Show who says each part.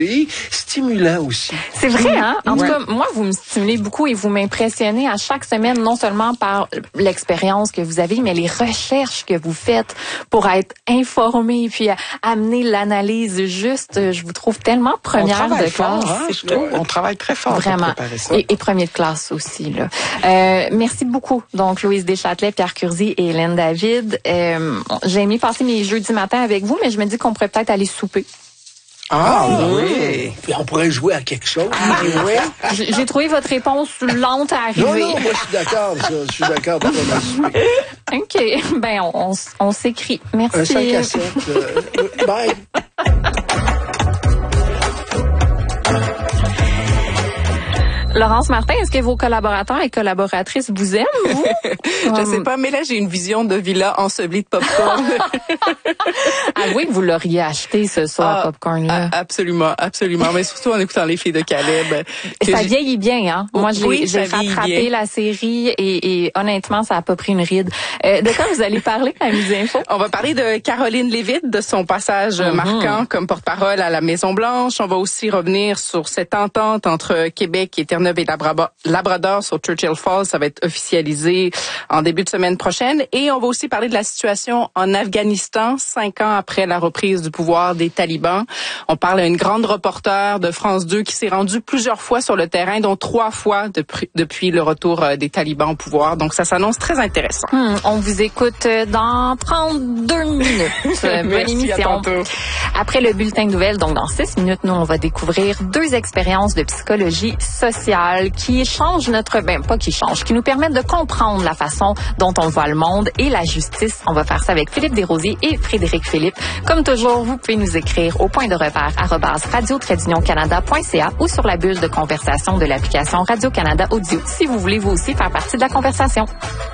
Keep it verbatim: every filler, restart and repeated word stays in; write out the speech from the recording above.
Speaker 1: Et stimulant aussi.
Speaker 2: C'est vrai, hein? En
Speaker 1: ouais.
Speaker 2: tout cas, moi, vous me stimulez beaucoup et vous m'impressionnez à chaque semaine, non seulement par l'expérience que vous avez, mais les recherches que vous faites pour être informé puis amener l'analyse juste. Je vous trouve tellement première de classe.
Speaker 3: Fort, hein, je trouve. On travaille très fort
Speaker 2: Vraiment.
Speaker 3: pour préparer ça.
Speaker 2: Et, et premier de classe aussi, là. Euh, merci beaucoup. Donc, Louise Deschâtelet, Pierre Curzi et Hélène David. Euh, j'ai aimé passer mes jeudis matins avec vous, mais je me dis qu'on pourrait peut-être aller souper.
Speaker 3: Ah,
Speaker 1: ah
Speaker 3: oui!
Speaker 1: Puis on pourrait jouer à quelque chose.
Speaker 2: Ah, oui. J'ai, j'ai trouvé votre réponse lente à arriver.
Speaker 1: Non, non, moi je suis d'accord. Ça, je suis d'accord pour qu'on aille souper.
Speaker 2: OK. Ben, on, on, on s'écrit. Merci.
Speaker 1: Un cinq à sept. Euh, bye.
Speaker 2: Laurence Martin, est-ce que vos collaborateurs et collaboratrices vous aiment, vous?
Speaker 4: Je sais pas, mais là, j'ai une vision de villa ensevelie de popcorn.
Speaker 2: Avouez que vous l'auriez acheté, ce soir,
Speaker 4: ah,
Speaker 2: popcorn-là.
Speaker 4: Absolument, absolument. Mais surtout en écoutant Les Filles de Caleb.
Speaker 2: Ça j'ai... vieillit bien, hein? Moi, j'ai,
Speaker 4: oui,
Speaker 2: j'ai rattrapé la série et, et honnêtement, ça a pas pris une ride. Euh, de quoi vous allez parler à Midi Info?
Speaker 4: On va parler de Caroline Lévitte, de son passage mm-hmm. marquant comme porte-parole à la Maison-Blanche. On va aussi revenir sur cette entente entre Québec et Terre-Neuve et Labrador sur Churchill Falls. Ça va être officialisé en début de semaine prochaine. Et on va aussi parler de la situation en Afghanistan, cinq ans après la reprise du pouvoir des talibans. On parle à une grande reporter de France deux qui s'est rendue plusieurs fois sur le terrain, dont trois fois depuis, depuis le retour des talibans au pouvoir. Donc, ça s'annonce très intéressant.
Speaker 2: Hum, on vous écoute dans trente-deux minutes. Bonne émission. Après le bulletin de nouvelles, donc dans six minutes, nous, on va découvrir deux expériences de psychologie sociale qui changent notre, ben pas qui changent, qui nous permettent de comprendre la façon dont on voit le monde et la justice. On va faire ça avec Philippe Desrosiers et Frédéric Philippe. Comme toujours, vous pouvez nous écrire au point de repère arobase radio tiret union canada point c a ou sur la bulle de conversation de l'application Radio-Canada Audio si vous voulez vous aussi faire partie de la conversation.